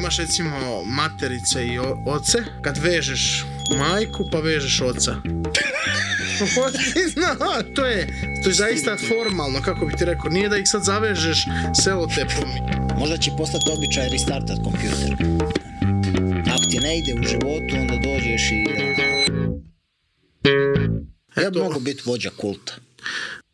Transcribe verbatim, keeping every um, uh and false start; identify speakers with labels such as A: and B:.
A: imaš recimo materice i o- oce, kad vežeš majku pa vežeš oca. No, to je, to je zaista formalno, kako bi ti rekao, nije da ih sad zavežeš selotepom.
B: Možda će postati običaj restartat kompjuter. Ako ti ne ide u životu, onda dođeš i... Ja bi
A: Eto.
B: mogu biti vođa kulta.